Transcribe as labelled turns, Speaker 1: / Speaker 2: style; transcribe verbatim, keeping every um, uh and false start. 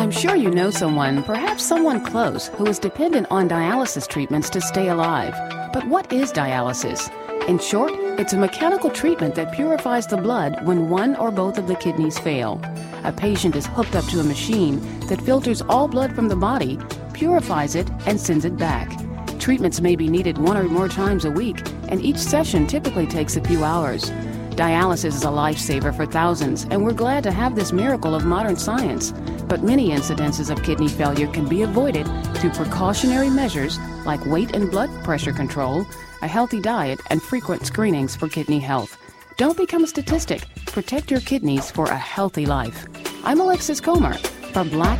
Speaker 1: I'm sure you know someone, perhaps someone close, who is dependent on dialysis treatments to stay alive. But what is dialysis? In short, it's a mechanical treatment that purifies the blood when one or both of the kidneys fail. A patient is hooked up to a machine that filters all blood from the body, purifies it, and sends it back. Treatments may be needed one or more times a week, and each session typically takes a few hours. Dialysis is a lifesaver for thousands, and we're glad to have this miracle of modern science. But many incidences of kidney failure can be avoided through precautionary measures like weight and blood pressure control, a healthy diet, and frequent screenings for kidney health. Don't become a statistic. Protect your kidneys for a healthy life. I'm Alexis Comer for Black